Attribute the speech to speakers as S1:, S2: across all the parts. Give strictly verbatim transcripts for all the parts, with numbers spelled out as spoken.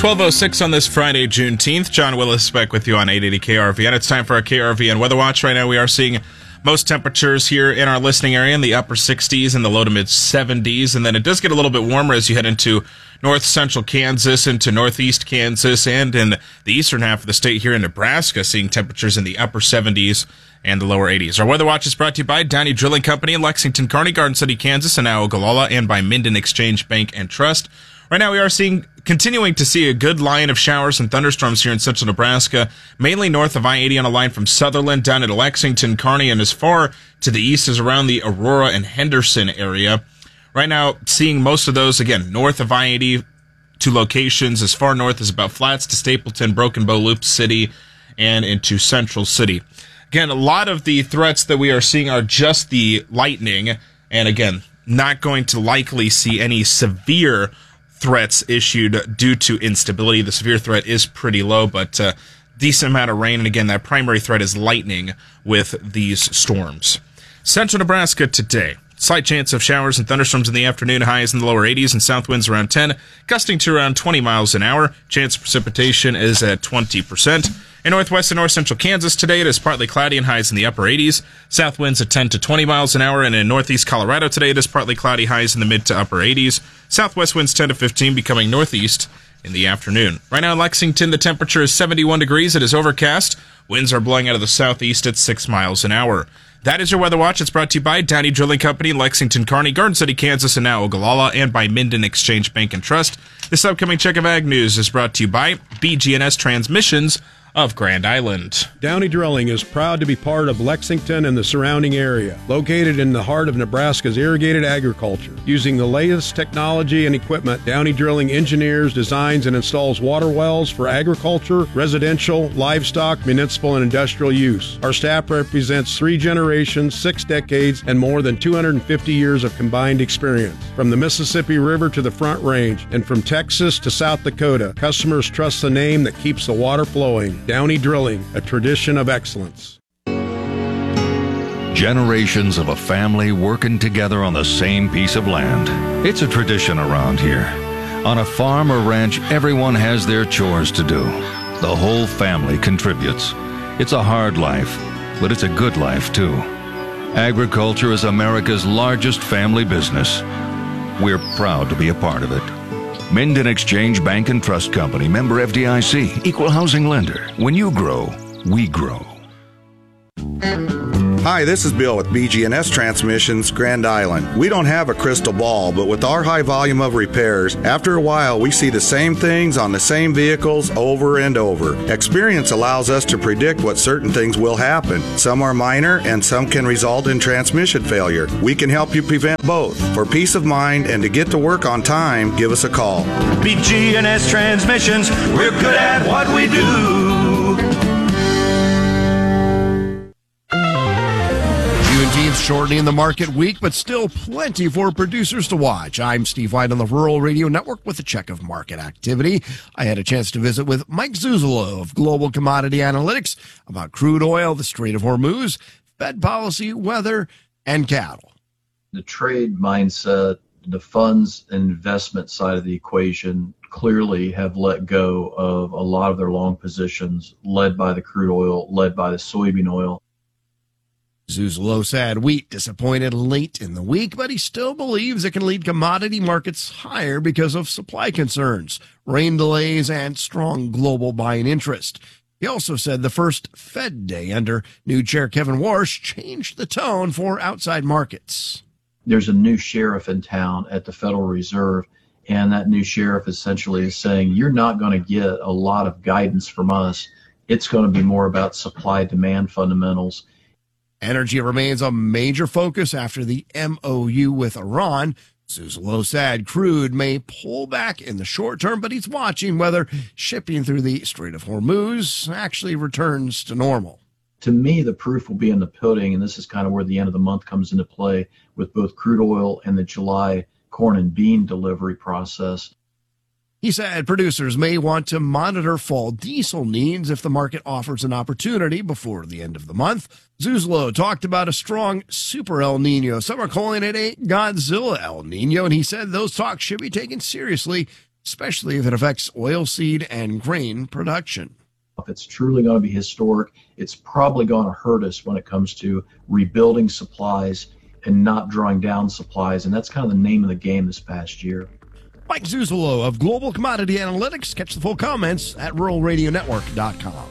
S1: twelve oh six on this Friday, Juneteenth. John Willis back with you on eight eighty K R V N. It's time for our K R V N Weather Watch. Right now we are seeing most temperatures here in our listening area in the upper sixties and the low to mid seventies. And then it does get a little bit warmer as you head into north central Kansas, into northeast Kansas, and in the eastern half of the state here in Nebraska, seeing temperatures in the upper seventies and the lower eighties. Our Weather Watch is brought to you by Downey Drilling Company in Lexington, Kearney, Garden City, Kansas, and now Ogallala, and by Minden Exchange Bank and Trust. Right now we are seeing, continuing to see a good line of showers and thunderstorms here in central Nebraska, mainly north of I eighty on a line from Sutherland down into Lexington, Kearney, and as far to the east as around the Aurora and Henderson area. Right now, seeing most of those, again, north of I eighty to locations as far north as about Flats to Stapleton, Broken Bow, Loop City, and into Central City. Again, a lot of the threats that we are seeing are just the lightning, and again, not going to likely see any severe threats issued due to instability. The severe threat is pretty low, but uh, decent amount of rain, and again, that primary threat is lightning with these storms. Central Nebraska today. Slight chance of showers and thunderstorms in the afternoon, highs in the lower eighties, and south winds around ten, gusting to around twenty miles an hour. Chance of precipitation is at twenty percent. In northwest and north central Kansas today, it is partly cloudy and highs in the upper eighties. South winds at ten to twenty miles an hour. And in northeast Colorado today, it is partly cloudy, highs in the mid to upper eighties. Southwest winds ten to fifteen, becoming northeast in the afternoon. Right now in Lexington, the temperature is seventy-one degrees. It is overcast. Winds are blowing out of the southeast at six miles an hour. That is your Weather Watch. It's brought to you by Downey Drilling Company, Lexington, Kearney, Garden City, Kansas, and now Ogallala, and by Minden Exchange Bank and Trust. This upcoming check of ag news is brought to you by B G N S Transmissions of Grand Island.
S2: Downey Drilling is proud to be part of Lexington and the surrounding area. Located in the heart of Nebraska's irrigated agriculture. Using the latest technology and equipment, Downey Drilling engineers, designs, and installs water wells for agriculture, residential, livestock, municipal, and industrial use. Our staff represents three generations, six decades, and more than two hundred fifty years of combined experience. From the Mississippi River to the Front Range, and from Texas to South Dakota, customers trust the name that keeps the water flowing. Downey Drilling, a tradition of excellence.
S3: Generations of a family working together on the same piece of land. It's a tradition around here. On a farm or ranch, everyone has their chores to do. The whole family contributes. It's a hard life, but it's a good life too. Agriculture is America's largest family business. We're proud to be a part of it. Minden Exchange Bank and Trust Company, member F D I C, equal housing lender. When you grow, we grow.
S4: Hi, this is Bill with B G N S Transmissions, Grand Island. We don't have a crystal ball, but with our high volume of repairs, after a while we see the same things on the same vehicles over and over. Experience allows us to predict what certain things will happen. Some are minor and some can result in transmission failure. We can help you prevent both. For peace of mind and to get to work on time, give us a call.
S5: B G N S Transmissions, we're good at what we do.
S6: Juneteenth shortening the market week, but still plenty for producers to watch. I'm Steve White on the Rural Radio Network with a check of market activity. I had a chance to visit with Mike Zuzolo of Global Commodity Analytics about crude oil, the Strait of Hormuz, Fed policy, weather, and cattle.
S7: The trade mindset, the funds and investment side of the equation clearly have let go of a lot of their long positions, led by the crude oil, led by the soybean oil.
S6: Zuzolo said wheat disappointed late in the week, but he still believes it can lead commodity markets higher because of supply concerns, rain delays, and strong global buying interest. He also said the first Fed day under new chair Kevin Warsh changed the tone for outside markets.
S7: There's a new sheriff in town at the Federal Reserve, and that new sheriff essentially is saying, you're not going to get a lot of guidance from us. It's going to be more about supply-demand fundamentals.
S6: Energy remains a major focus after the M O U with Iran. Zuzolo said crude may pull back in the short term, but he's watching whether shipping through the Strait of Hormuz actually returns to normal.
S7: To me, the proof will be in the pudding, and this is kind of where the end of the month comes into play with both crude oil and the July corn and bean delivery process.
S6: He said producers may want to monitor fall diesel needs if the market offers an opportunity before the end of the month. Zuzolo talked about a strong super El Nino. Some are calling it a Godzilla El Nino, and he said those talks should be taken seriously especially if it affects oilseed and grain production.
S7: If it's truly going to be historic, it's probably going to hurt us when it comes to rebuilding supplies and not drawing down supplies. And that's kind of the name of the game this past year.
S6: Mike Zuzolo of Global Commodity Analytics. Catch the full comments at rural radio network dot com.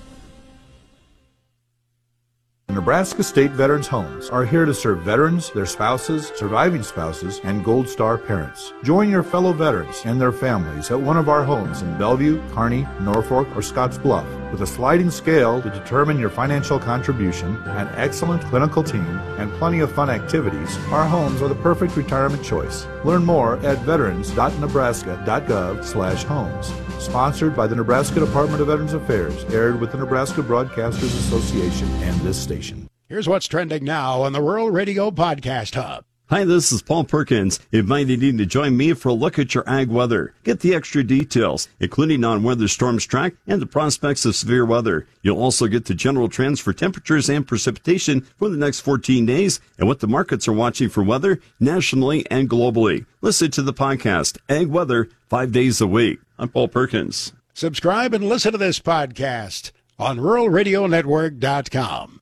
S8: Nebraska State Veterans Homes are here to serve veterans, their spouses, surviving spouses, and Gold Star parents. Join your fellow veterans and their families at one of our homes in Bellevue, Kearney, Norfolk, or Scottsbluff. With a sliding scale to determine your financial contribution, an excellent clinical team, and plenty of fun activities, our homes are the perfect retirement choice. Learn more at veterans dot nebraska dot gov slash homes. Sponsored by the Nebraska Department of Veterans Affairs, aired with the Nebraska Broadcasters Association and this station.
S2: Here's what's trending now on the Rural Radio Podcast Hub.
S9: Hi, this is Paul Perkins, inviting you to join me for a look at your ag weather. Get the extra details, including on where the storms track and the prospects of severe weather. You'll also get the general trends for temperatures and precipitation for the next fourteen days and what the markets are watching for weather nationally and globally. Listen to the podcast, Ag Weather, five days a week. I'm Paul Perkins.
S2: Subscribe and listen to this podcast on rural radio network dot com.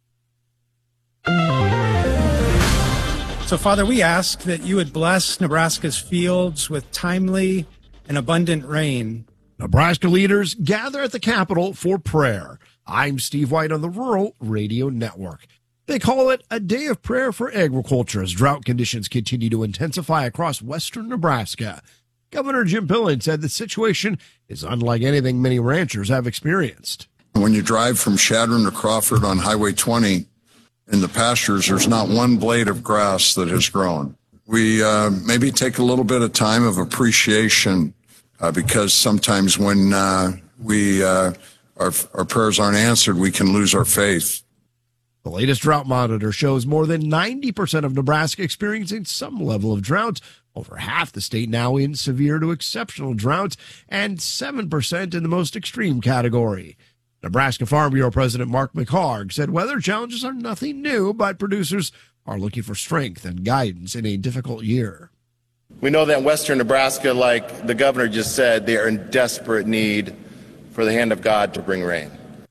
S10: So, Father, we ask that you would bless Nebraska's fields with timely and abundant rain.
S6: Nebraska leaders gather at the Capitol for prayer. I'm Steve White on the Rural Radio Network. They call it a day of prayer for agriculture as drought conditions continue to intensify across western Nebraska. Governor Jim Pillen said the situation is unlike anything many ranchers have experienced.
S11: When you drive from Chadron to Crawford on Highway twenty, in the pastures, there's not one blade of grass that has grown. We uh, maybe take a little bit of time of appreciation uh, because sometimes when uh, we uh, our, our prayers aren't answered, we can lose our faith.
S6: The latest drought monitor shows more than ninety percent of Nebraska experiencing some level of drought, over half the state now in severe to exceptional drought, and seven percent in the most extreme category. Nebraska Farm Bureau President Mark McHarg said weather challenges are nothing new, but producers are looking for strength and guidance in a difficult year.
S12: We know that in western Nebraska, like the governor just said, they are in desperate need for the hand of God to bring rain.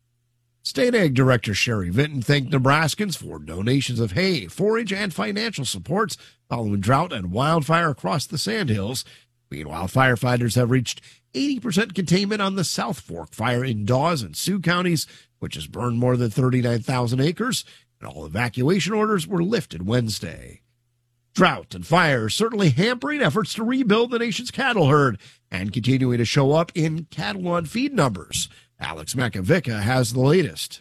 S6: State Ag Director Sherry Vinton thanked Nebraskans for donations of hay, forage, and financial supports following drought and wildfire across the Sandhills. Meanwhile, firefighters have reached eighty percent containment on the South Fork fire in Dawes and Sioux counties, which has burned more than thirty-nine thousand acres, and all evacuation orders were lifted Wednesday. Drought and fire are certainly hampering efforts to rebuild the nation's cattle herd and continuing to show up in cattle on feed numbers. Alex Makovica has the latest.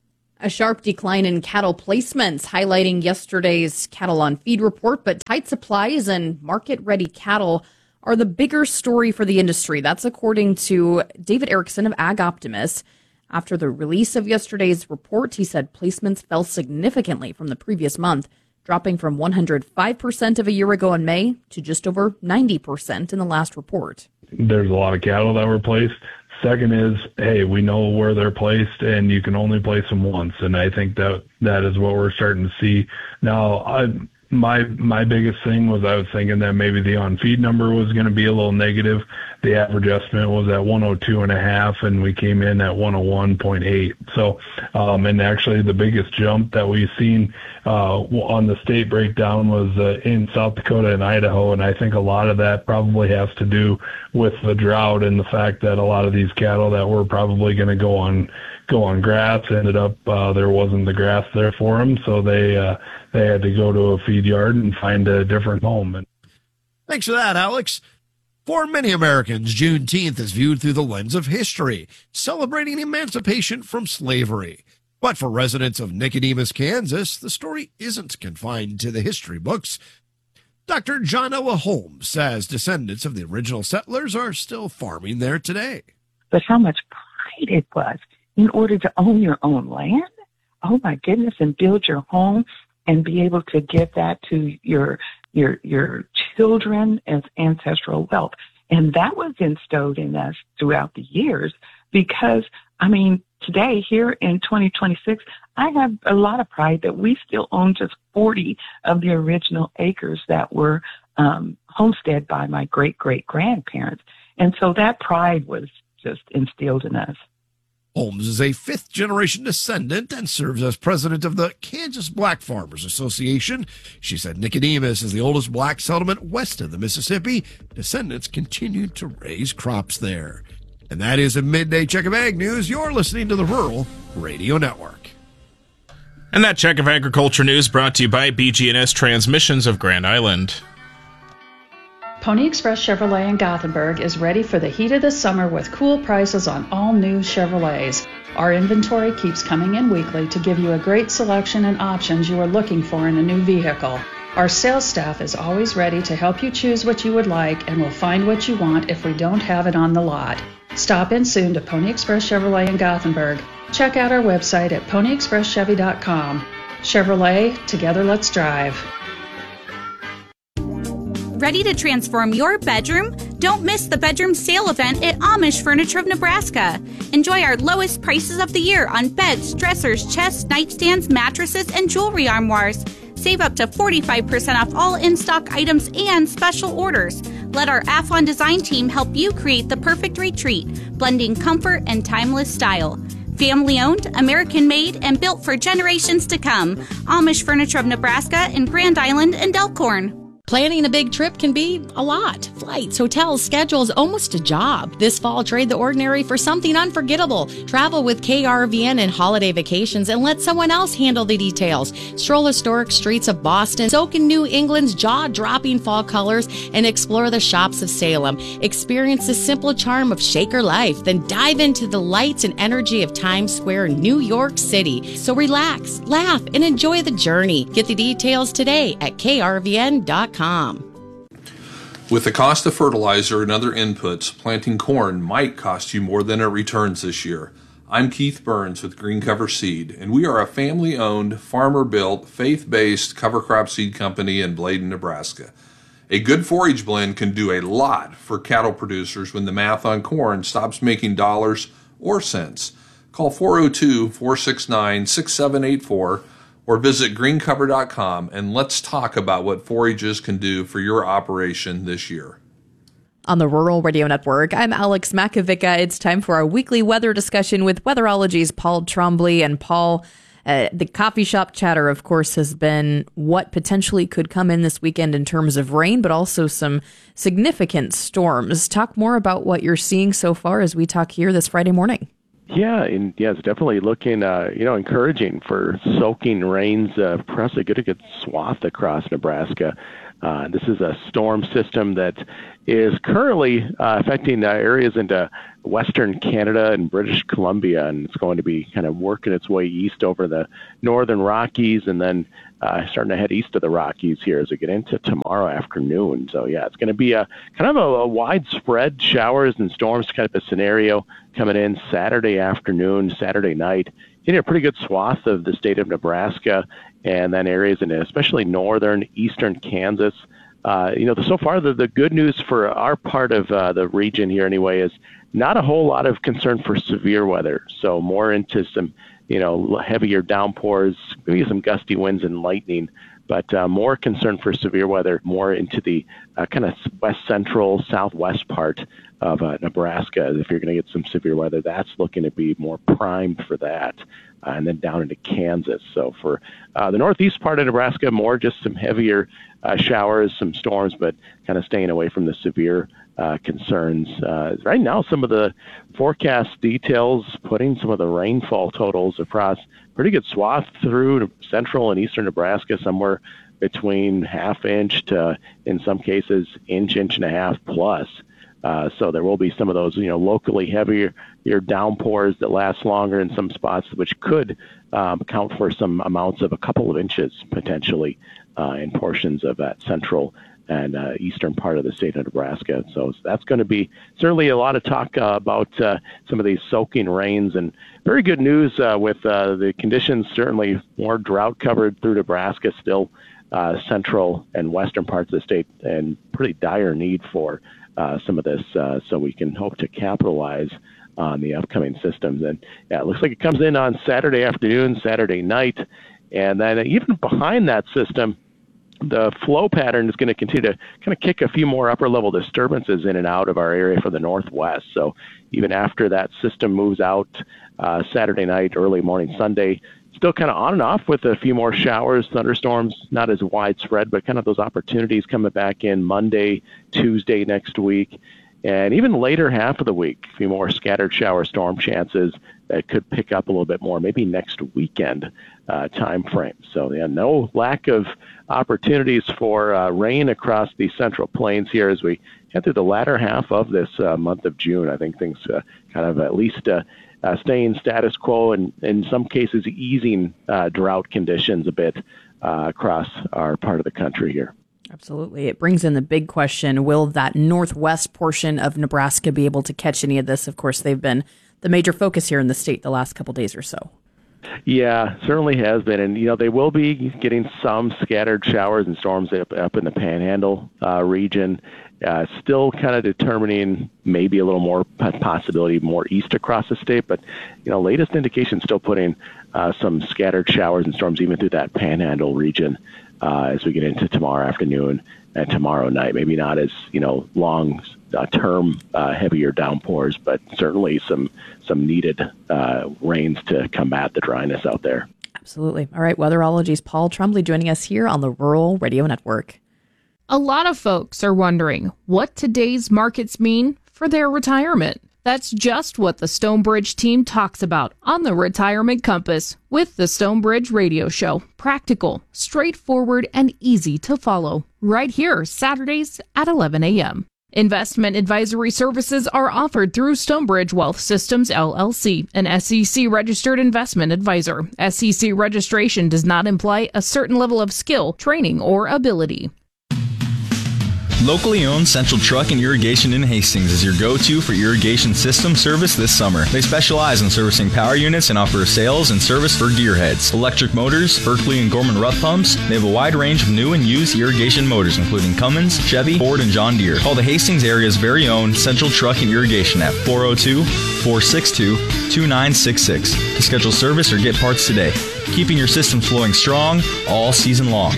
S13: A sharp decline in cattle placements, highlighting yesterday's cattle on feed report, but tight supplies and market-ready cattle are the bigger story for the industry. That's according to David Erickson of Ag Optimist. After the release of yesterday's report, he said placements fell significantly from the previous month, dropping from one hundred five percent of a year ago in May to just over ninety percent in the last report.
S14: There's a lot of cattle that were placed. Second is, hey, we know where they're placed, and you can only place them once. And I think that that is what we're starting to see now. I, my my biggest thing was I was thinking that maybe the on feed number was going to be a little negative. The average estimate was at one oh two and a half, and we came in at one oh one point eight. So, um, and actually the biggest jump that we've seen uh, on the state breakdown was uh, in South Dakota and Idaho, and I think a lot of that probably has to do with the drought and the fact that a lot of these cattle that were probably going to go on go on grass ended up uh, there wasn't the grass there for them, so they uh, they had to go to a feed yard and find a different home. And
S6: thanks for that, Alex. For many Americans, Juneteenth is viewed through the lens of history, celebrating emancipation from slavery. But for residents of Nicodemus, Kansas, the story isn't confined to the history books. Doctor John Owa Holmes says descendants of the original settlers are still farming there today.
S15: But how much pride it was in order to own your own land? Oh, my goodness, and build your home and be able to give that to your your your children as ancestral wealth. And that was instilled in us throughout the years because, I mean, today here in twenty twenty-six, I have a lot of pride that we still own just forty of the original acres that were um, homestead by my great-great-grandparents. And so that pride was just instilled in us.
S6: Holmes is a fifth-generation descendant and serves as president of the Kansas Black Farmers Association. She said Nicodemus is the oldest black settlement west of the Mississippi. Descendants continue to raise crops there. And that is a midday check of ag news. You're listening to the Rural Radio Network.
S1: And that check of agriculture news brought to you by B G and S Transmissions of Grand Island.
S16: Pony Express Chevrolet in Gothenburg is ready for the heat of the summer with cool prices on all new Chevrolets. Our inventory keeps coming in weekly to give you a great selection and options you are looking for in a new vehicle. Our sales staff is always ready to help you choose what you would like and will find what you want if we don't have it on the lot. Stop in soon to Pony Express Chevrolet in Gothenburg. Check out our website at pony express chevy dot com. Chevrolet, together let's drive.
S17: Ready to transform your bedroom? Don't miss the bedroom sale event at Amish Furniture of Nebraska. Enjoy our lowest prices of the year on beds, dressers, chests, nightstands, mattresses, and jewelry armoires. Save up to forty-five percent off all in-stock items and special orders. Let our Athlon design team help you create the perfect retreat, blending comfort and timeless style. Family-owned, American-made, and built for generations to come. Amish Furniture of Nebraska in Grand Island and Elkhorn.
S18: Planning a big trip can be a lot. Flights, hotels, schedules, almost a job. This fall, trade the ordinary for something unforgettable. Travel with K R V N and holiday vacations and let someone else handle the details. Stroll historic streets of Boston, soak in New England's jaw-dropping fall colors, and explore the shops of Salem. Experience the simple charm of Shaker life, then dive into the lights and energy of Times Square, New York City. So relax, laugh, and enjoy the journey. Get the details today at K R V N dot com.
S19: With the cost of fertilizer and other inputs, planting corn might cost you more than it returns this year. I'm Keith Burns with Green Cover Seed, and we are a family-owned, farmer-built, faith-based cover crop seed company in Bladen, Nebraska. A good forage blend can do a lot for cattle producers when the math on corn stops making dollars or cents. Call four oh two, four six nine, six seven eight four or visit green cover dot com and let's talk about what forages can do for your operation this year.
S13: On the Rural Radio Network, I'm Alex Makovica. It's time for our weekly weather discussion with Weatherology's Paul Trombley. And Paul, uh, the coffee shop chatter, of course, has been what potentially could come in this weekend in terms of rain, but also some significant storms. Talk more about what you're seeing so far as we talk here this Friday morning.
S20: Yeah, and yeah, it's definitely looking, uh, you know, encouraging for soaking rains uh, across a good, a good swath across Nebraska. Uh, this is a storm system that is currently uh, affecting uh, areas into western Canada and British Columbia, and it's going to be kind of working its way east over the northern Rockies and then uh, starting to head east of the Rockies here as we get into tomorrow afternoon. So, yeah, it's going to be a kind of a, a widespread showers and storms kind of a scenario coming in Saturday afternoon, Saturday night, hitting a pretty good swath of the state of Nebraska and then areas in especially northern, eastern Kansas. Uh, you know, the, so far the, the good news for our part of uh, the region here anyway is not a whole lot of concern for severe weather. So more into some, you know, heavier downpours, maybe some gusty winds and lightning, but uh, more concern for severe weather, more into the uh, kind of west central, southwest part of uh, Nebraska. If you're going to get some severe weather, that's looking to be more primed for that. Uh, and then down into Kansas. So for uh, the northeast part of Nebraska, more just some heavier uh, showers, some storms, but kind of staying away from the severe uh, concerns. Uh, right now, some of the forecast details putting some of the rainfall totals across pretty good swath through central and eastern Nebraska, somewhere between half inch to, in some cases, inch, inch and a half plus. Uh, so there will be some of those, you know, locally heavier your downpours that last longer in some spots, which could um, account for some amounts of a couple of inches potentially uh, in portions of that central and uh, eastern part of the state of Nebraska. So that's going to be certainly a lot of talk uh, about uh, some of these soaking rains, and very good news uh, with uh, the conditions certainly more drought covered through Nebraska, still uh, central and western parts of the state, and pretty dire need for Uh, some of this, uh, so we can hope to capitalize on the upcoming systems. And yeah, it looks like it comes in on Saturday afternoon, Saturday night, and then even behind that system, the flow pattern is going to continue to kind of kick a few more upper level disturbances in and out of our area for the northwest. So even after that system moves out uh, Saturday night, early morning Sunday, still kind of on and off with a few more showers, thunderstorms, not as widespread, but kind of those opportunities coming back in Monday, Tuesday next week, and even later half of the week, a few more scattered shower storm chances that could pick up a little bit more, maybe next weekend uh, time frame. So yeah, no lack of opportunities for uh, rain across the Central Plains here as we head through the latter half of this uh, month of June. I think things uh, kind of at least uh, uh, staying status quo and in some cases easing uh, drought conditions a bit uh, across our part of the country here.
S13: Absolutely. It brings in the big question, will that northwest portion of Nebraska be able to catch any of this? Of course, they've been the major focus here in the state the last couple days or so.
S20: Yeah, certainly has been. And, you know, they will be getting some scattered showers and storms up, up in the Panhandle uh, region. Uh, still kind of determining maybe a little more possibility more east across the state. But, you know, latest indication still putting uh, some scattered showers and storms even through that Panhandle region uh, as we get into tomorrow afternoon and tomorrow night. Maybe not as, you know, long uh, term uh, heavier downpours, but certainly some some needed uh, rains to combat the dryness out there.
S13: Absolutely. All right. Weatherology's Paul Trombley joining us here on the Rural Radio Network.
S21: A lot of folks are wondering what today's markets mean for their retirement. That's just what the Stonebridge team talks about on the Retirement Compass with the Stonebridge Radio Show. Practical, straightforward, and easy to follow. Right here, Saturdays at eleven a.m. Investment advisory services are offered through Stonebridge Wealth Systems, L L C, an S E C-registered investment advisor. S E C registration does not imply a certain level of skill, training, or ability.
S22: Locally owned Central Truck and Irrigation in Hastings is your go-to for irrigation system service this summer. They specialize in servicing power units and offer sales and service for gearheads, electric motors, Berkeley and Gorman Rupp pumps. They have a wide range of new and used irrigation motors, including Cummins, Chevy, Ford, and John Deere. Call the Hastings area's very own Central Truck and Irrigation at four oh two, four six two, two nine six six to schedule service or get parts today. Keeping your system flowing strong all season long.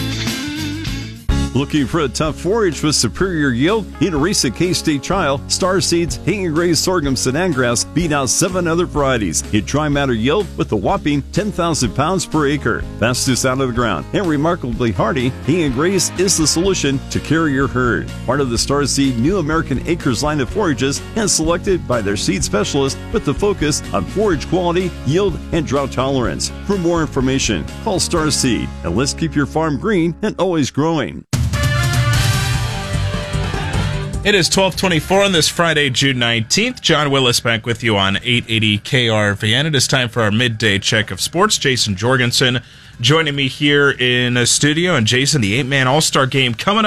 S9: Looking for a tough forage with superior yield? In a recent K-State trial, Star Seeds Hay and Graze Sorghum Sudan Grass beat out seven other varieties. It dry matter yield with a whopping ten thousand pounds per acre. Fastest out of the ground and remarkably hardy, Hay and Graze is the solution to carry your herd. Part of the Star Seed New American Acres line of forages and selected by their seed specialist with the focus on forage quality, yield, and drought tolerance. For more information, call Star Seed and let's keep your farm green and always growing.
S1: It is twelve twenty-four on this Friday, June nineteenth. John Willis back with you on eight eighty K R V N. It is time for our midday check of sports. Jason Jorgensen joining me here in the studio. And Jason, the eight-man All-Star game coming up.